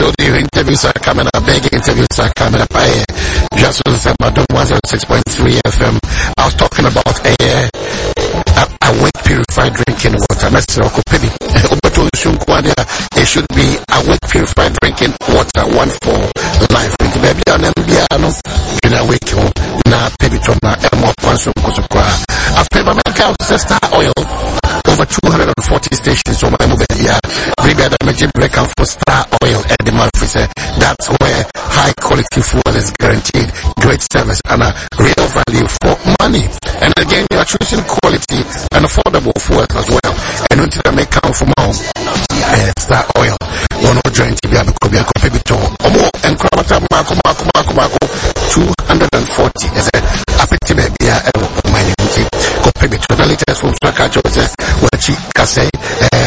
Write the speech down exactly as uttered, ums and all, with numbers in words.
told you interviews are coming up, big interviews are coming up. I just was about one oh six point three F M. I was talking about a uh, awake purified drinking water. It should be awake purified drinking water, one for life. Maybe an M B A no in awake na pebitona emo kwanso kusukwa. After my account Star Oil, over two hundred forty stations on my mobile. Yeah, maybe I make break out for Star Oil at the month. That's where high quality fuel is guaranteed, great service and a real value for money. And again, you are choosing quality and affordable fuel as well. And until I make count for more, uh, Star Oil, one more joint to be able to be a copy to Omo and Kramata Marco Marco Marco Marco two hundred forty is a affected baby. I will my name copy to the latest from Straka Jose, Wachi Kase,